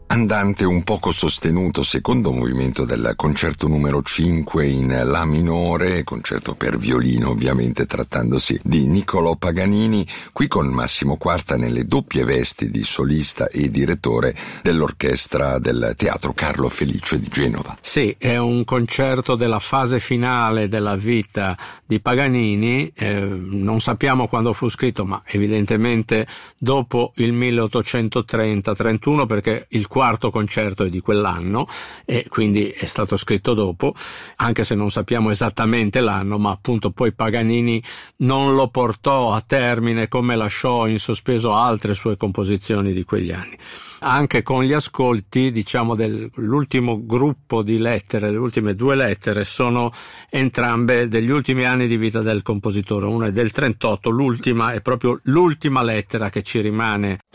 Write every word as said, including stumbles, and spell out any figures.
andante un poco sostenuto, secondo movimento del concerto numero cinque in La minore, concerto per violino ovviamente, trattandosi di Niccolò Paganini, qui con Massimo Quarta nelle doppie vesti di solista e direttore dell'orchestra del Teatro Carlo Felice di Genova. Sì, è un concerto della fase finale della vita di Paganini, eh, non sappiamo quando fu scritto, ma evidentemente dopo il milleottocentotrenta trentuno, perché il quarto concerto è di quell'anno e quindi è stato scritto dopo, anche se non sappiamo esattamente l'anno, ma appunto poi Paganini non lo portò a termine, come lasciò in sospeso altre sue composizioni di quegli anni. Anche con gli ascolti, diciamo, dell'ultimo gruppo di lettere, le ultime due lettere sono entrambe degli ultimi anni di vita del compositore. Una è del trentotto, l'ultima è proprio l'ultima lettera che ci rimane